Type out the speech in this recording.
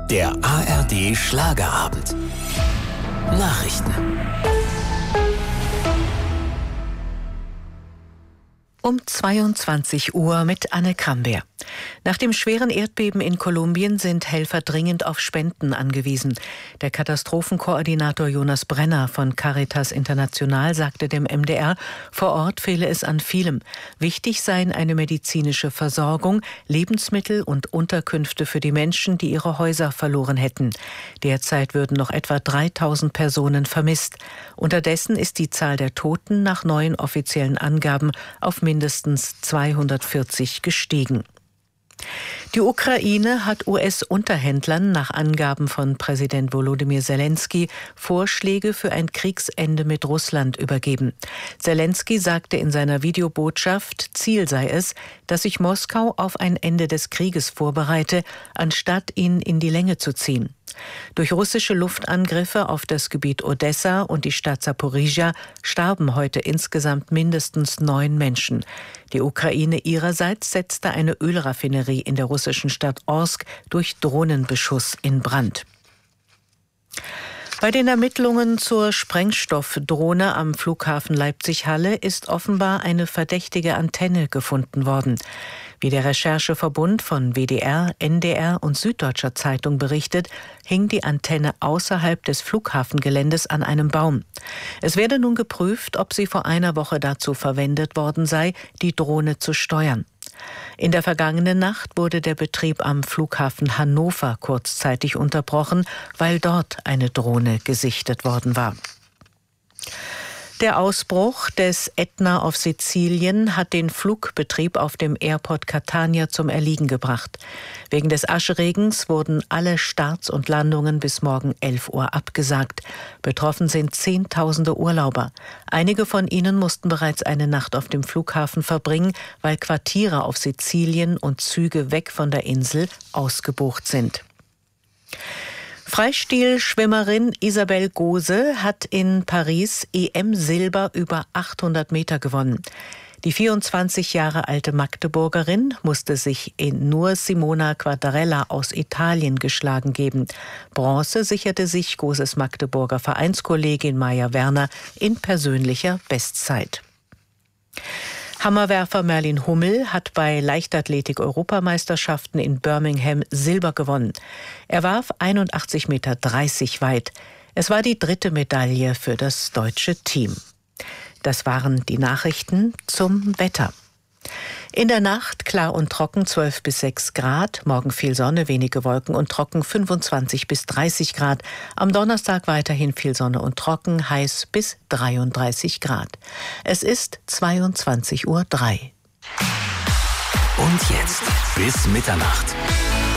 Der ARD Schlagerabend. Nachrichten. Um 22 Uhr mit Anne Krambeer. Nach dem schweren Erdbeben in Kolumbien sind Helfer dringend auf Spenden angewiesen. Der Katastrophenkoordinator Jonas Brenner von Caritas International sagte dem MDR, vor Ort fehle es an vielem. Wichtig seien eine medizinische Versorgung, Lebensmittel und Unterkünfte für die Menschen, die ihre Häuser verloren hätten. Derzeit würden noch etwa 3000 Personen vermisst. Unterdessen ist die Zahl der Toten nach neuen offiziellen Angaben auf mindestens 240 gestiegen. Die Ukraine hat US-Unterhändlern nach Angaben von Präsident Volodymyr Zelensky Vorschläge für ein Kriegsende mit Russland übergeben. Zelensky sagte in seiner Videobotschaft, Ziel sei es, dass sich Moskau auf ein Ende des Krieges vorbereite, anstatt ihn in die Länge zu ziehen. Durch russische Luftangriffe auf das Gebiet Odessa und die Stadt Saporizhia starben heute insgesamt mindestens 9 Menschen. Die Ukraine ihrerseits setzte eine Ölraffinerie in der russischen Stadt Orsk durch Drohnenbeschuss in Brand. Bei den Ermittlungen zur Sprengstoffdrohne am Flughafen Leipzig-Halle ist offenbar eine verdächtige Antenne gefunden worden. Wie der Rechercheverbund von WDR, NDR und Süddeutscher Zeitung berichtet, hing die Antenne außerhalb des Flughafengeländes an einem Baum. Es werde nun geprüft, ob sie vor einer Woche dazu verwendet worden sei, die Drohne zu steuern. In der vergangenen Nacht wurde der Betrieb am Flughafen Hannover kurzzeitig unterbrochen, weil dort eine Drohne gesichtet worden war. Der Ausbruch des Ätna auf Sizilien hat den Flugbetrieb auf dem Airport Catania zum Erliegen gebracht. Wegen des Aschregens wurden alle Starts und Landungen bis morgen 11 Uhr abgesagt. Betroffen sind Zehntausende Urlauber. Einige von ihnen mussten bereits eine Nacht auf dem Flughafen verbringen, weil Quartiere auf Sizilien und Züge weg von der Insel ausgebucht sind. Freistilschwimmerin Isabel Gose hat in Paris EM-Silber über 800 Meter gewonnen. Die 24 Jahre alte Magdeburgerin musste sich in nur Simona Quattarella aus Italien geschlagen geben. Bronze sicherte sich Goses Magdeburger Vereinskollegin Maja Werner in persönlicher Bestzeit. Hammerwerfer Merlin Hummel hat bei Leichtathletik-Europameisterschaften in Birmingham Silber gewonnen. Er warf 81,30 Meter weit. Es war die 3. Medaille für das deutsche Team. Das waren die Nachrichten zum Wetter. In der Nacht klar und trocken 12 bis 6 Grad, morgen viel Sonne, wenige Wolken und trocken 25 bis 30 Grad. Am Donnerstag weiterhin viel Sonne und trocken, heiß bis 33 Grad. Es ist 22:03 Uhr. Und jetzt bis Mitternacht.